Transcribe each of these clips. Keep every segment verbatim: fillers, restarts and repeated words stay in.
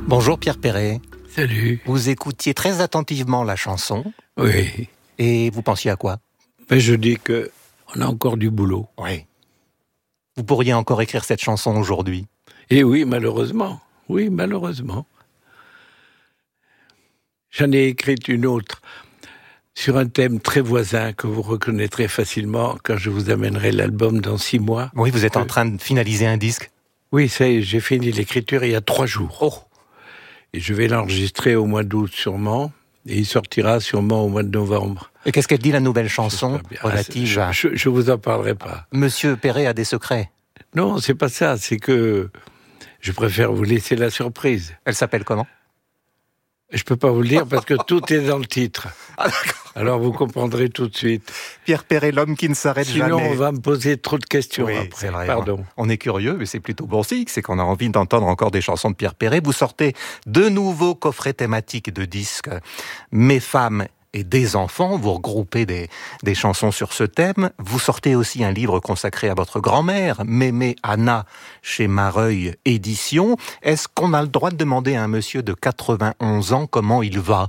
Bonjour Pierre Perret. Salut. Vous écoutiez très attentivement la chanson. Oui. Et vous pensiez à quoi? Ben, je dis que on a encore du boulot. Oui. Vous pourriez encore écrire cette chanson aujourd'hui? Et oui, malheureusement. Oui, malheureusement. J'en ai écrit une autre sur un thème très voisin que vous reconnaîtrez facilement quand je vous amènerai l'album dans six mois. Oui, vous êtes que... en train de finaliser un disque? Oui, ça y est, j'ai fini l'écriture il y a trois jours. Oh. Et je vais l'enregistrer au mois d'août sûrement, et il sortira sûrement au mois de novembre. Et qu'est-ce qu'elle dit, la nouvelle chanson relative ah, je, je, je vous en parlerai pas. Monsieur Perret a des secrets? Non, c'est pas ça, c'est que je préfère vous laisser la surprise. Elle s'appelle comment? Je peux pas vous le dire parce que tout est dans le titre. Ah, d'accord. Alors vous comprendrez tout de suite. Pierre Perret, l'homme qui ne s'arrête Sinon, jamais. Sinon, on va me poser trop de questions oui, après. C'est vrai, Pardon. On est curieux, mais c'est plutôt bon signe, c'est qu'on a envie d'entendre encore des chansons de Pierre Perret. Vous sortez de nouveaux coffrets thématiques de disques. Mes femmes et des enfants, vous regroupez des, des chansons sur ce thème. Vous sortez aussi un livre consacré à votre grand-mère, Mémé Anna, chez Mareuil Éditions. Est-ce qu'on a le droit de demander à un monsieur de quatre-vingt-onze ans comment il va?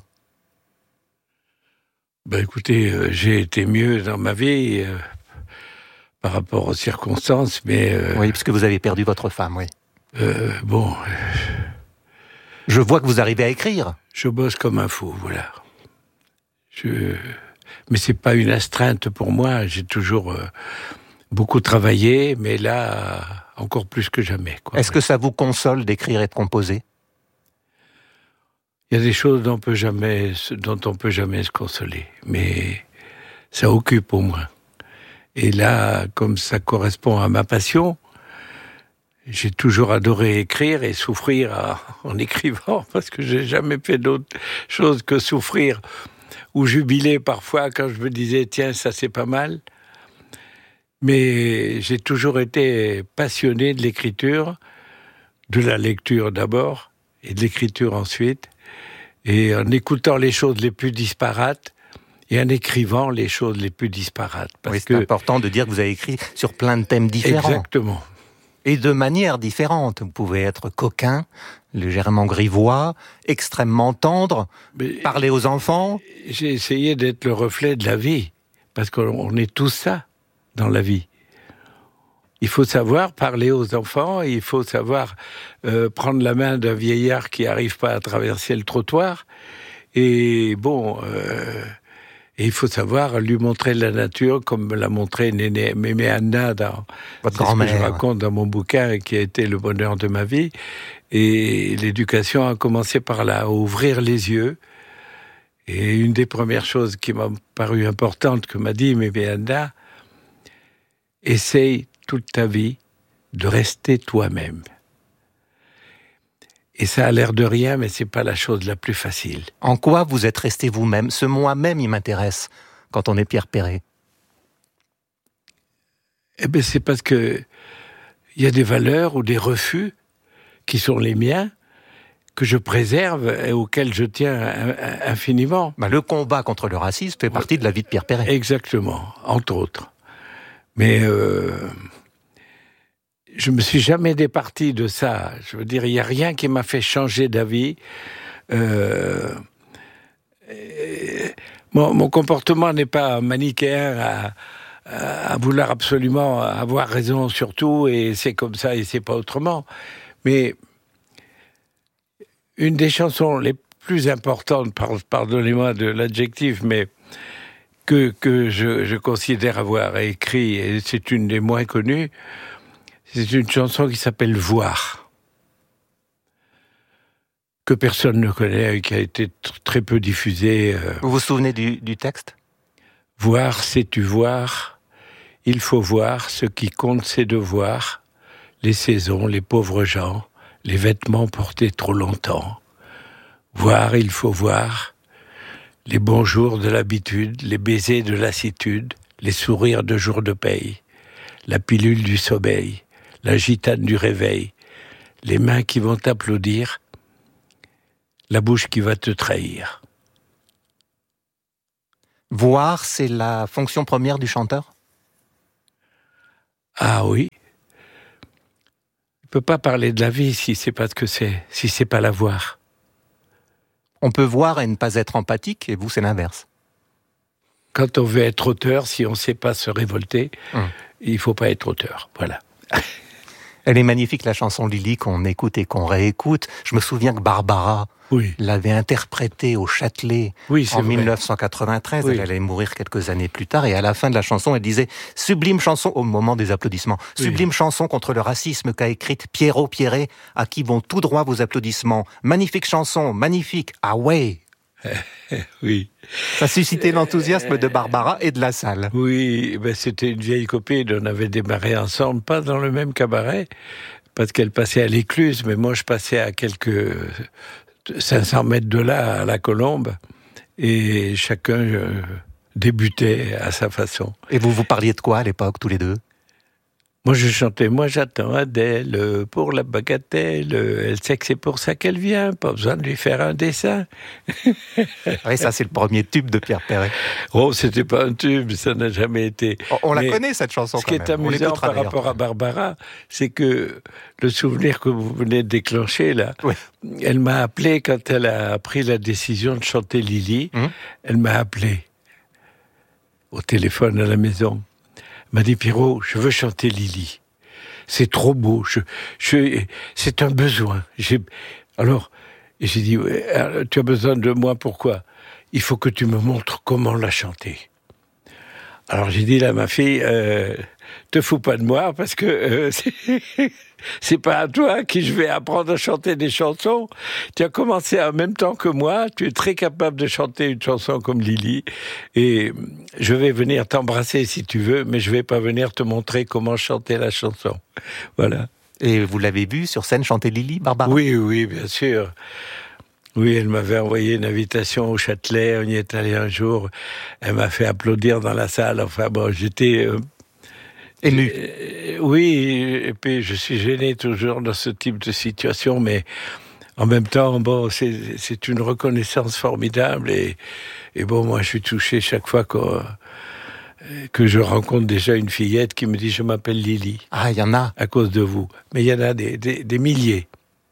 Ben écoutez, euh, j'ai été mieux dans ma vie euh, par rapport aux circonstances, mais... Euh, oui, parce que vous avez perdu votre femme, oui. Euh, bon... Euh, je vois que vous arrivez à écrire. Je bosse comme un fou, voilà. Je... Mais c'est pas une astreinte pour moi, j'ai toujours euh, beaucoup travaillé, mais là, euh, encore plus que jamais. Quoi. Est-ce que ça vous console d'écrire et de composer? Il y a des choses dont on peut jamais, dont on peut jamais se consoler, mais ça occupe au moins. Et là, comme ça correspond à ma passion, j'ai toujours adoré écrire et souffrir à, en écrivant, parce que j'ai jamais fait d'autre chose que souffrir ou jubiler parfois quand je me disais tiens, ça c'est pas mal. Mais j'ai toujours été passionné de l'écriture, de la lecture d'abord et de l'écriture ensuite. Et en écoutant les choses les plus disparates et en écrivant les choses les plus disparates. Parce oui, c'est que... important de dire que vous avez écrit sur plein de thèmes différents. Exactement. Et de manière différente. Vous pouvez être coquin, légèrement grivois, extrêmement tendre, mais parler aux enfants. J'ai essayé d'être le reflet de la vie, parce qu'on est tous ça dans la vie. Il faut savoir parler aux enfants, il faut savoir euh, prendre la main d'un vieillard qui n'arrive pas à traverser le trottoir, et bon, euh, et il faut savoir lui montrer la nature comme me l'a montré Néné, Mémé Anna dans votre grand-mère. Ce que je raconte dans mon bouquin qui a été le bonheur de ma vie. Et l'éducation a commencé par là, à ouvrir les yeux. Et une des premières choses qui m'a paru importante que m'a dit Mémé Anna, essaye toute ta vie de rester toi-même. Et ça a l'air de rien, mais c'est pas la chose la plus facile. En quoi vous êtes resté vous-même? Ce moi-même, il m'intéresse quand on est Pierre Perret. Eh bien, c'est parce que il y a des valeurs ou des refus qui sont les miens, que je préserve et auxquels je tiens infiniment. Bah, le combat contre le racisme fait partie de la vie de Pierre Perret. Exactement, entre autres. Mais euh, je me suis jamais départi de ça. Je veux dire, il n'y a rien qui m'a fait changer d'avis. Euh, mon, mon comportement n'est pas manichéen à, à, à vouloir absolument avoir raison sur tout, et c'est comme ça et c'est pas autrement. Mais une des chansons les plus importantes, pardonnez-moi de l'adjectif, mais que, que je, je considère avoir écrit, et c'est une des moins connues, c'est une chanson qui s'appelle « Voir », que personne ne connaît, qui a été très peu diffusée. Vous vous souvenez du, du texte? « Voir, sais-tu voir, il faut voir, ce qui compte c'est de voir, les saisons, les pauvres gens, les vêtements portés trop longtemps. Voir, il faut voir, les bons jours de l'habitude, les baisers de lassitude, les sourires de jour de paye, la pilule du sommeil, la gitane du réveil, les mains qui vont t'applaudir, la bouche qui va te trahir. » Voir, c'est la fonction première du chanteur? Ah oui. peut pas parler de la vie si c'est pas ce que c'est, si c'est pas la voir. On peut voir et ne pas être empathique, et vous, c'est l'inverse. Quand on veut être auteur, si on sait pas se révolter, hum. il faut pas être auteur. Voilà. Elle est magnifique, la chanson Lily, qu'on écoute et qu'on réécoute. Je me souviens que Barbara oui. l'avait interprétée au Châtelet oui, c'est en vrai. dix-neuf cent quatre-vingt-treize. Oui. Elle allait mourir quelques années plus tard. Et à la fin de la chanson, elle disait « Sublime chanson », au moment des applaudissements, « Oui. Sublime chanson contre le racisme qu'a écrite Pierrot Pierret, à qui vont tout droit vos applaudissements. Magnifique chanson, magnifique, ah ouais !» Oui. Ça suscitait l'enthousiasme de Barbara et de la salle. Oui, ben c'était une vieille copine, on avait démarré ensemble, pas dans le même cabaret, parce qu'elle passait à l'Écluse, mais moi je passais à quelques cinq cents mètres de là, à la Colombe, et chacun euh, débutait à sa façon. Et vous vous parliez de quoi à l'époque, tous les deux ? Moi je chantais, moi j'attends Adèle pour la bagatelle, elle sait que c'est pour ça qu'elle vient, pas besoin de lui faire un dessin. Oui, ça c'est le premier tube de Pierre Perret. Oh, c'était pas un tube, ça n'a jamais été. On, on la Mais connaît cette chanson ce quand qui même. est amusant par rapport à Barbara, c'est que le souvenir que vous venez de déclencher là, oui. Elle m'a appelé quand elle a pris la décision de chanter Lily, mmh. Elle m'a appelé au téléphone à la maison. M'a dit Pierrot, je veux chanter Lily. C'est trop beau. Je, je, c'est un besoin. J'ai, alors, j'ai dit, ouais, tu as besoin de moi, pourquoi ? Il faut que tu me montres comment la chanter. Alors j'ai dit là, ma fille, euh, te fous pas de moi parce que euh, c'est, c'est pas à toi que je vais apprendre à chanter des chansons. Tu as commencé en même temps que moi, tu es très capable de chanter une chanson comme Lily et je vais venir t'embrasser si tu veux, mais je vais pas venir te montrer comment chanter la chanson. Voilà. Et vous l'avez vue sur scène chanter Lily, Barbara ? Oui, oui, bien sûr. Oui, elle m'avait envoyé une invitation au Châtelet, on y est allé un jour, elle m'a fait applaudir dans la salle, enfin bon, j'étais... Euh, ému. Euh, oui, et puis je suis gêné toujours dans ce type de situation, mais en même temps, bon, c'est, c'est une reconnaissance formidable, et, et bon, moi je suis touché chaque fois que, que je rencontre déjà une fillette qui me dit « je m'appelle Lily ». Ah, il y en a. À cause de vous. Mais il y en a des, des, des milliers.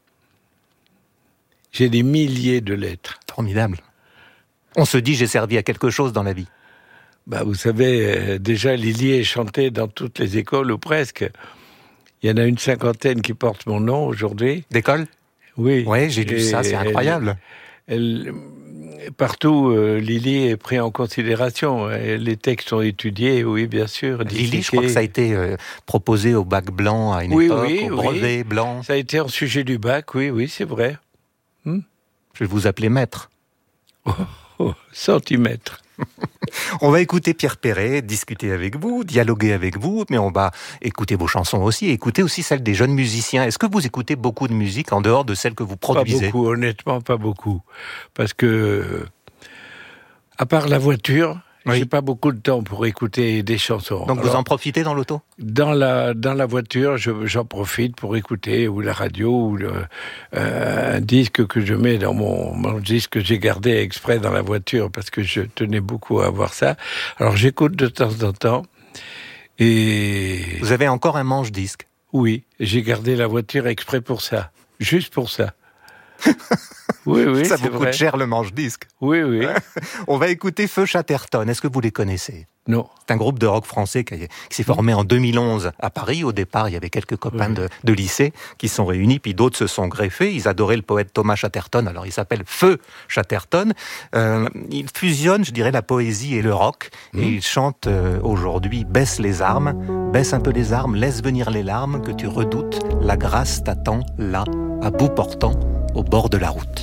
J'ai des milliers de lettres. Formidable. On se dit, j'ai servi à quelque chose dans la vie. Bah, vous savez, euh, déjà, Lily est chantée dans toutes les écoles, ou presque. Il y en a une cinquantaine qui portent mon nom aujourd'hui. D'école ? Oui. Oui, j'ai lu Et ça, c'est incroyable. Elle, elle, partout, euh, Lily est prise en considération. Et les textes sont étudiés, oui, bien sûr. Lily, je crois que ça a été euh, proposé au bac blanc à une oui, époque, oui, au brevet oui. blanc. Ça a été en sujet du bac, oui, oui, c'est vrai. Hmm? Je vais vous appeler maître. Oh, oh, centimètre. On va écouter Pierre Perret, discuter avec vous, dialoguer avec vous, mais on va écouter vos chansons aussi, écouter aussi celles des jeunes musiciens. Est-ce que vous écoutez beaucoup de musique en dehors de celles que vous produisez ? Pas beaucoup, honnêtement, pas beaucoup. Parce que, à part la voiture, oui. J'ai pas beaucoup de temps pour écouter des chansons. Donc Alors, vous en profitez dans l'auto ? Dans la, dans la voiture, je, j'en profite pour écouter, ou la radio, ou le, euh, un disque que je mets dans mon, mon disque que j'ai gardé exprès dans la voiture, parce que je tenais beaucoup à avoir ça. Alors j'écoute de temps en temps, et... Vous avez encore un manche-disque ? Oui, j'ai gardé la voiture exprès pour ça, juste pour ça. Oui, oui, ça c'est vous vrai. coûte cher le manche-disque. Oui, oui. On va écouter Feu Chatterton. Est-ce que vous les connaissez ? Non. C'est un groupe de rock français qui, a, qui s'est formé en deux mille onze à Paris. Au départ, il y avait quelques copains oui. de, de lycée qui sont réunis, puis d'autres se sont greffés. Ils adoraient le poète Thomas Chatterton, alors il s'appelle Feu Chatterton. Euh, il fusionne, je dirais, la poésie et le rock. Mmh. Et il chante euh, aujourd'hui « Baisse les armes, baisse un peu les armes, laisse venir les larmes que tu redoutes. La grâce t'attend là, à bout portant, au bord de la route. »